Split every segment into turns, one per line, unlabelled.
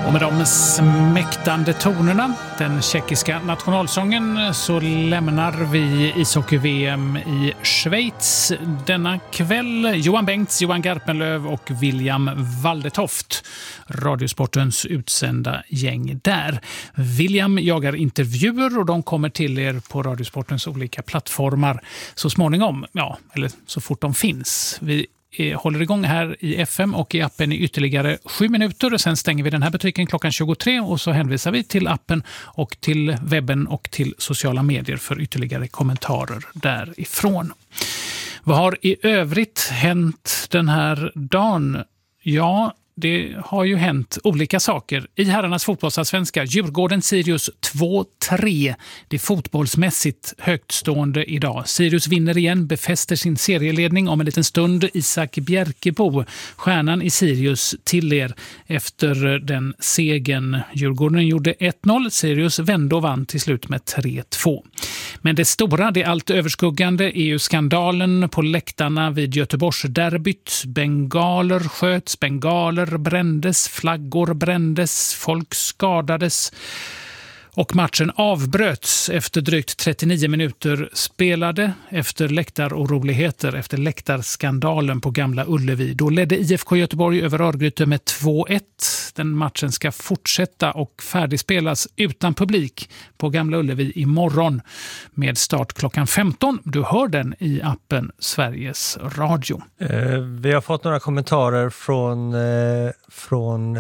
Och med de smäktande tonerna, den tjeckiska nationalsången, så lämnar vi ishockey-VM i Schweiz denna kväll. Johan Bengts, Johan Garpenlöv och William Waldetoft, Radiosportens utsända gäng där. William jagar intervjuer och de kommer till er på Radiosportens olika plattformar så småningom, eller så fort de finns. Vi håller igång här i FM och i appen i ytterligare 7 minuter och sen stänger vi den här butiken klockan 23 och så hänvisar vi till appen och till webben och till sociala medier för ytterligare kommentarer därifrån. Vad har i övrigt hänt den här dagen? Ja, det har ju hänt olika saker. I herrarnas fotbollsallsvenska, Djurgården-Sirius 2-3. Det är fotbollsmässigt högtstående idag. Sirius vinner igen, befäster sin serieledning om en liten stund. Isak Bjerkebo, stjärnan i Sirius, till er efter den segern. Djurgården gjorde 1-0, Sirius vände och vann till slut med 3-2. Men det stora, det allt överskuggande är ju skandalen på läktarna vid Göteborgsderbyt. Bengaler sköts, bengaler brändes, flaggor brändes, folk skadades och matchen avbröts efter drygt 39 minuter spelade efter läktaroroligheter, efter läktarskandalen på Gamla Ullevi. Då ledde IFK Göteborg över Örgryte med 2-1. Den matchen ska fortsätta och färdigspelas utan publik på Gamla Ullevi imorgon med start klockan 15. Du hör den i appen Sveriges Radio.
Vi har fått några kommentarer från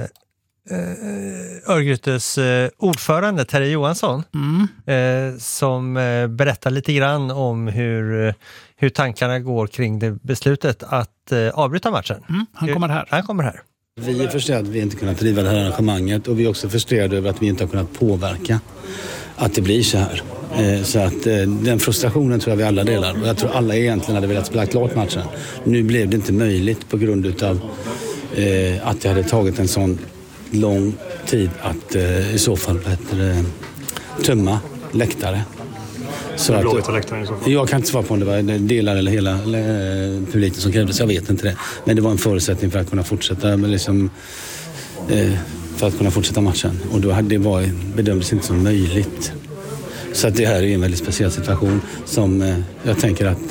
Örgrytes ordförande Terje Johansson som berättar lite grann om hur tankarna går kring det beslutet att avbryta matchen.
Han kommer här.
Vi är frustrerade att vi inte kunnat driva det här arrangemanget och vi är också frustrerade över att vi inte har kunnat påverka att det blir så här. Så att den frustrationen tror jag vi alla delar och jag tror alla egentligen hade velat spela klart matchen. Nu blev det inte möjligt på grund av att det hade tagit en sån lång tid att i så fall tömma läktare. Så att, jag kan inte svara på om det var delar eller hela publiken som krävdes, jag vet inte det. Men det var en förutsättning för att kunna fortsätta matchen. Och då bedömdes inte som möjligt. Så att det här är en väldigt speciell situation som jag tänker att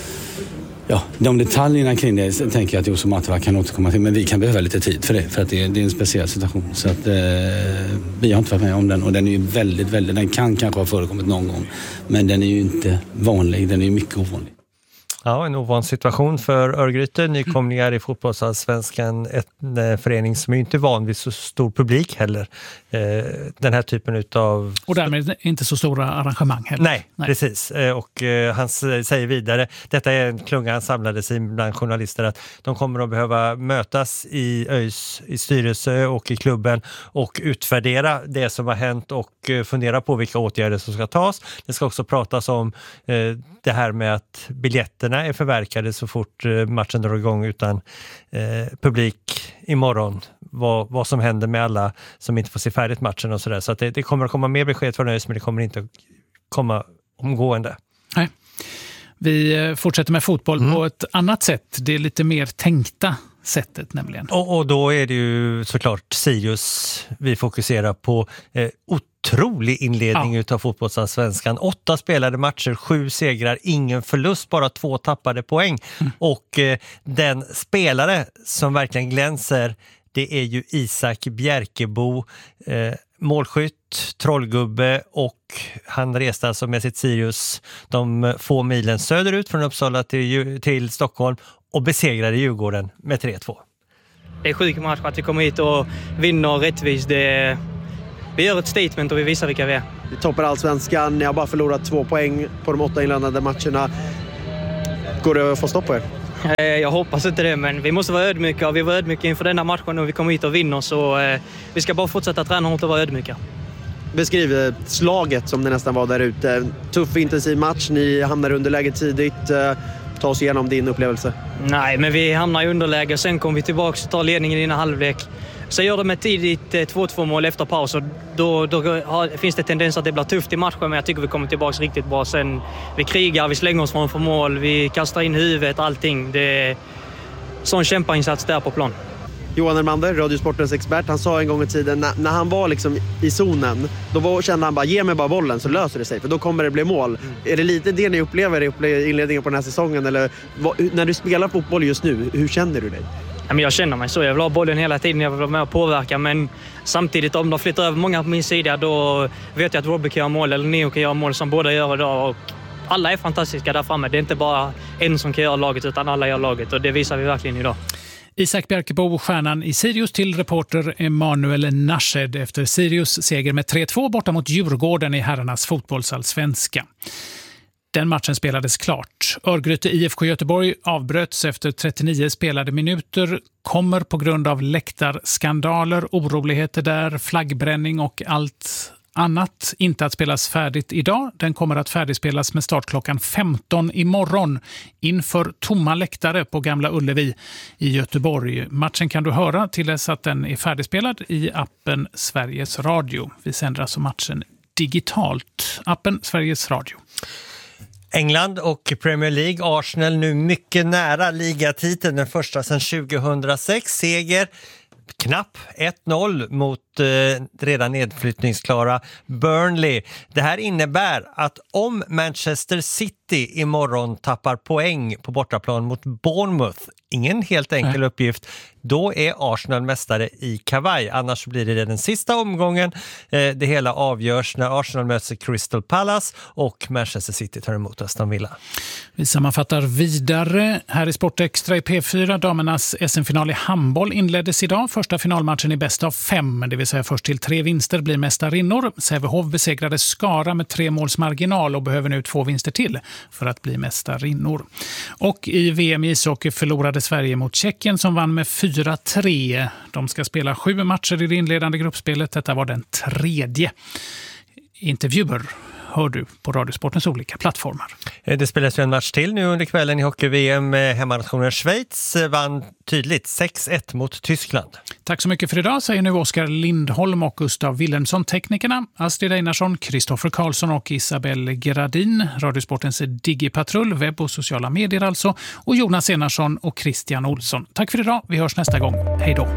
de detaljerna kring det tänker jag att Josef Matava kan återkomma till, men vi kan behöva lite tid för det, för att det är en speciell situation. Så att vi har inte varit med om den och den är ju väldigt, den kan kanske ha förekommit någon gång, men den är ju inte vanlig, den är ju mycket ovanlig.
Ja, en ovan situation för Örgryte, nykomlingar i fotbollsallsvenskan, en förening som är inte van vid så stor publik heller. Den här typen utav...
Och därmed inte så stora arrangemang heller.
Nej. Precis. Och han säger vidare, detta är en klunga han samlade sig bland journalister, att de kommer att behöva mötas i ÖIS, i styrelse och i klubben och utvärdera det som har hänt och fundera på vilka åtgärder som ska tas. Det ska också pratas om det här med att biljetterna är förverkade så fort matchen drar igång utan publik imorgon. Vad som händer med alla som inte får se färdigt matchen och sådär. Så att det kommer att komma mer besked från ÖIS, men det kommer inte att komma omgående.
Nej. Vi fortsätter med fotboll på ett annat sätt. Det är lite mer tänkta sättet nämligen.
Och då är det ju såklart Sirius vi fokuserar på. Otrolig inledning utav fotbollsallsvenskan. 8 spelade matcher, 7 segrar, ingen förlust, bara 2 tappade poäng. Och den spelare som verkligen glänser, det är ju Isak Bjerkebo, målskytt, trollgubbe, och han reste alltså med sitt Sirius de få milen söderut från Uppsala till Stockholm och besegrade Djurgården med 3-2.
Det är sjuk match att vi kommer hit och vinner rättvist. Vi gör ett statement och vi visar vilka vi är.
Vi toppar allsvenskan, ni har bara förlorat 2 poäng på de 8 inlämnade matcherna. Går det att få stopp på er?
Jag hoppas inte det, men vi måste vara ödmjuka och vi var ödmjuka inför denna matchen och vi kommer hit och vinner, så vi ska bara fortsätta träna hårt och vara ödmjuka.
Beskriv slaget som det nästan var där ute. Tuff intensiv match, ni hamnar under läget tidigt. Ta oss igenom din upplevelse.
Nej, men vi hamnar i underläge, sen kommer vi tillbaka och tar ledningen i den halvlek. Så gör de ett tidigt 2-2 mål efter paus och då finns det tendens att det blir tufft i matchen, men jag tycker vi kommer tillbaka riktigt bra. Sen vi krigar, vi slänger oss från mål, vi kastar in huvudet, allting. Det är sån kämpainsats där på plan.
Johan Elmander, Radiosportens expert, han sa en gång i tiden när han var liksom i zonen, då kände han bara, ge mig bara bollen så löser det sig, för då kommer det bli mål. Är det lite det ni upplever i inledningen på den här säsongen, eller när du spelar fotboll just nu, hur känner du dig?
Jag känner mig så. Jag vill ha bollen hela tiden. Jag vill vara med och påverka. Men samtidigt, om de flyttar över många på min sida, då vet jag att Robbie kan göra mål eller Neo kan göra mål som båda gör idag. Och alla är fantastiska där framme. Det är inte bara en som kan göra laget, utan alla gör laget. Och det visar vi verkligen idag.
Isak Bjerkebo, stjärnan i Sirius, till reporter Emanuel Nashed efter Sirius seger med 3-2 borta mot Djurgården i herrarnas fotbollsallsvenska. Den matchen spelades klart. Örgryte IFK Göteborg avbröts efter 39 spelade minuter, kommer på grund av läktarskandaler, oroligheter där, flaggbränning och allt annat inte att spelas färdigt idag. Den kommer att färdigspelas med start klockan 15 imorgon inför tomma läktare på Gamla Ullevi i Göteborg. Matchen kan du höra till dess att den är färdigspelad i appen Sveriges Radio. Vi sänder alltså matchen digitalt. Appen Sveriges Radio.
England och Premier League. Arsenal nu mycket nära ligatiteln, den första sedan 2006. Seger knapp 1-0 mot redan nedflyttningsklara Burnley. Det här innebär att om Manchester City imorgon tappar poäng på bortaplan mot Bournemouth, ingen helt enkel uppgift, då är Arsenal mästare i kavaj. Annars blir det den sista omgången. Det hela avgörs när Arsenal möter Crystal Palace och Manchester City tar emot Aston Villa. Vi sammanfattar vidare här i Sportextra i P4. Damernas SM-final i handboll inleddes idag. Första finalmatchen är bäst av 5, det vill säga först till 3 vinster blir mästarinnor. Sävehof besegrade Skara med 3 måls marginal och behöver nu 2 vinster till för att bli mästarinnor. Och i VM i ishockey förlorade Sverige mot Tjeckien som vann med 4-3. De ska spela 7 matcher i det inledande gruppspelet. Detta var den 3:e. Intervjuer hör du på Radiosportens olika plattformar. Det spelas ju en match till nu under kvällen i hockey-VM. Hemmanationen Schweiz vann tydligt 6-1 mot Tyskland.
Tack så mycket för idag, säger nu Oskar Lindholm och Gustav Wilhelmsson, teknikerna, Astrid Einarsson, Kristoffer Karlsson och Isabelle Gradin, Radiosportens Digipatrull, webb och sociala medier alltså, och Jonas Enarsson och Christian Olsson. Tack för idag, vi hörs nästa gång. Hej då!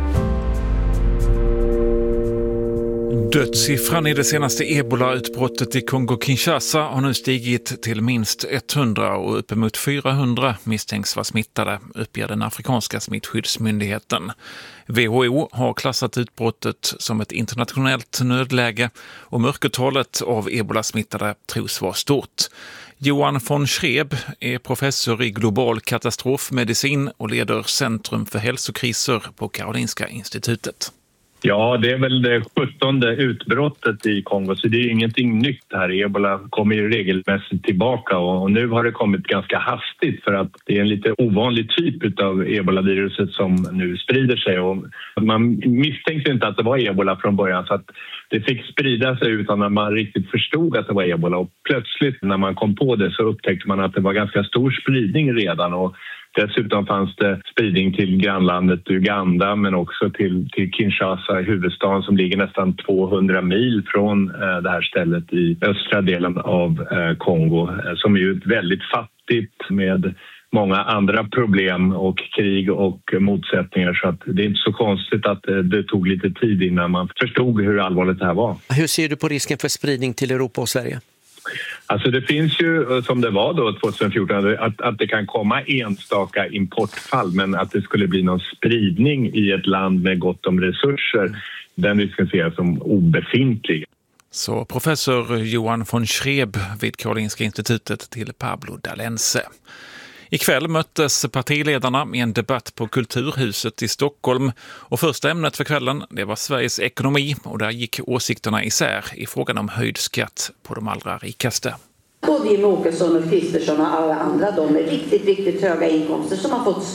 Dödssiffran i det senaste Ebola-utbrottet i Kongo-Kinshasa har nu stigit till minst 100 och uppemot 400 misstänks vara smittade, uppger den afrikanska smittskyddsmyndigheten. WHO har klassat utbrottet som ett internationellt nödläge och mörkertalet av Ebola-smittade tros vara stort. Johan von Schreb är professor i global katastrofmedicin och leder Centrum för hälsokriser på Karolinska institutet.
Ja, det är väl det 17:e utbrottet i Kongo, så det är ju ingenting nytt här. Ebola kommer ju regelmässigt tillbaka och nu har det kommit ganska hastigt för att det är en lite ovanlig typ av ebolaviruset som nu sprider sig. Och man misstänkte inte att det var ebola från början, så att det fick sprida sig utan att man riktigt förstod att det var ebola. Och plötsligt när man kom på det så upptäckte man att det var ganska stor spridning redan, och dessutom fanns det spridning till grannlandet Uganda men också till Kinshasa, huvudstaden som ligger nästan 200 mil från det här stället i östra delen av Kongo, som är ju väldigt fattigt med många andra problem och krig och motsättningar, så att det är inte så konstigt att det tog lite tid innan man förstod hur allvarligt det här var.
Hur ser du på risken för spridning till Europa och Sverige?
Alltså det finns ju, som det var då 2014, att det kan komma enstaka importfall, men att det skulle bli någon spridning i ett land med gott om resurser, den risken ser jag som obefintlig.
Så professor Johan von Schreb vid Karolinska institutet till Pablo Dalense. Ikväll möttes partiledarna i en debatt på Kulturhuset i Stockholm och första ämnet för kvällen det var Sveriges ekonomi, och där gick åsikterna isär i frågan om höjd skatt på de allra rikaste.
Både Jimmie Åkesson och Kristersson och alla andra, de är riktigt höga inkomster som har fått